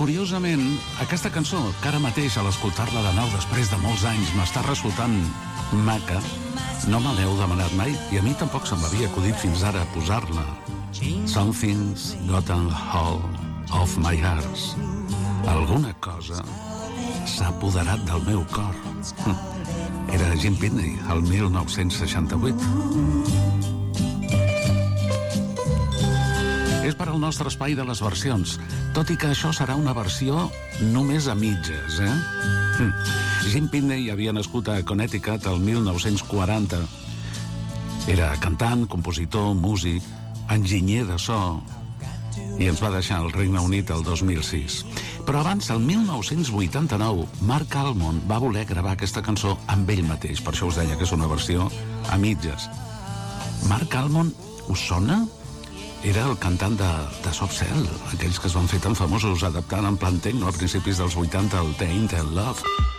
curiosament, aquesta cançó, que ara mateix a l'escoltar-la de nou després de molts anys m'està resultant maca, no me l'heu demanat mai i a mi tampoc se m'havia acudit fins ara posar-la. Something's gotten hold of my heart. Alguna cosa s'ha apoderat del meu cor. Era Jim Pitney, el 1968. És per al nostre espai de les versions, tot i que això serà una versió només a mitges, Jim Pitney havia nascut a Connecticut el 1940. Era cantant, compositor, músic, enginyer de so, i ens va deixar al Regne Unit el 2006. Però abans, el 1989, Mark Almond va voler gravar aquesta cançó amb ell mateix. Per això us deia que és una versió a mitges. Mark Almond, us sona? Era el cantant de Soft Cell, aquells que es van fer tan famosos adaptant en plan techno a principis dels 80 el Tainted Love.